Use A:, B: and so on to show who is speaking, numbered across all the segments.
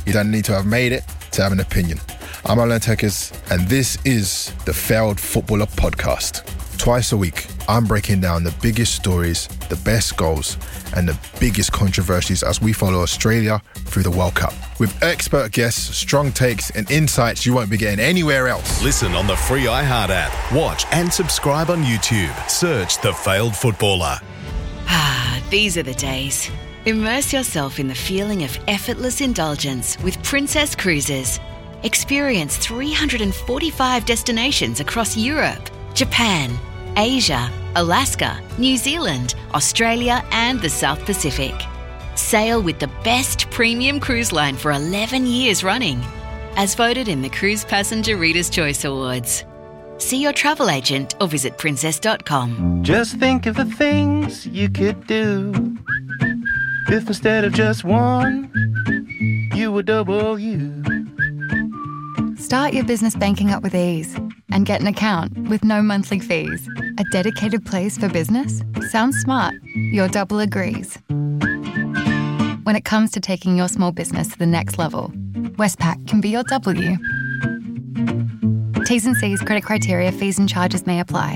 A: You don't need to have made it to have an opinion. I'm Alan Tekers, and this is the Failed Footballer Podcast. Twice a week, I'm breaking down the biggest stories, the best goals, and the biggest controversies as we follow Australia through the World Cup. With expert guests, strong takes, and insights you won't be getting anywhere else.
B: Listen on the free iHeart app. Watch and subscribe on YouTube. Search The Failed Footballer.
C: These are the days. Immerse yourself in the feeling of effortless indulgence with Princess Cruises. Experience 345 destinations across Europe, Japan, Asia, Alaska, New Zealand, Australia and the South Pacific. Sail with the best premium cruise line for 11 years running, as voted in the Cruise Passenger Reader's Choice Awards. See your travel agent or visit princess.com.
D: Just think of the things you could do if instead of just one, you were double you.
E: Start your business banking up with ease and get an account with no monthly fees. A dedicated place for business? Sounds smart. Your double agrees. When it comes to taking your small business to the next level, Westpac can be your W. T's and C's, credit criteria, fees and charges may apply.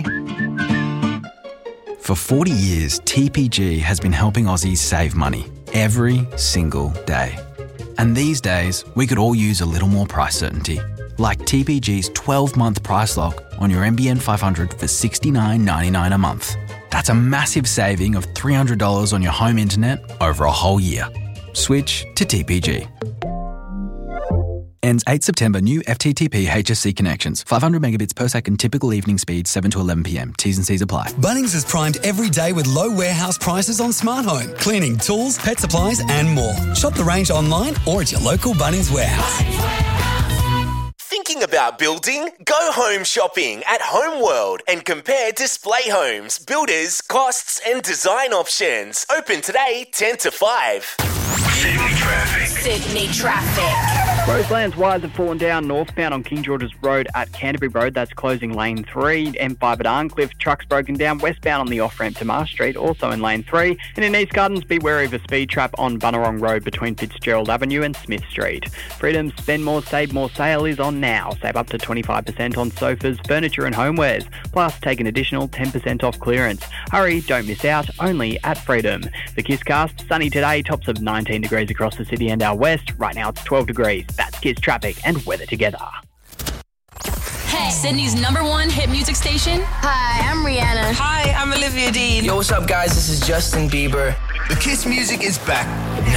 F: For 40 years, TPG has been helping Aussies save money every single day. And these days, we could all use a little more price certainty. Like TPG's 12-month price lock on your NBN 500 for $69.99 a month. That's a massive saving of $300 on your home internet over a whole year. Switch to TPG. Ends 8 September. New FTTP HSC connections. 500 megabits per second. Typical evening speed 7 to 11 p.m. T's and C's apply.
G: Bunnings is primed every day with low warehouse prices on smart home, cleaning, tools, pet supplies and more. Shop the range online or at your local Bunnings warehouse.
H: Thinking about building? Go home shopping at Homeworld and compare display homes, builders, costs and design options. Open today 10 to 5.
I: Sydney traffic.
J: Roseland's wires have fallen down northbound on King George's Road at Canterbury Road. That's closing lane 3. M5 at Arncliffe. Trucks broken down westbound on the off-ramp to Marsh Street, also in lane 3. And in East Gardens, be wary of a speed trap on Bunurong Road between Fitzgerald Avenue and Smith Street. Freedom's Spend More, Save More sale is on now. Save up to 25% on sofas, furniture and homewares. Plus, take an additional 10% off clearance. Hurry, don't miss out, only at Freedom. The KISScast, sunny today, tops of 19 degrees across the city and our west. Right now it's 12 degrees. That's Kiss Traffic and weather together.
I: Hey, Sydney's #1 hit music station.
K: Hi, I'm Rihanna.
L: Hi, I'm Olivia Dean.
M: Yo, what's up, guys? This is Justin Bieber.
N: The Kiss music is back.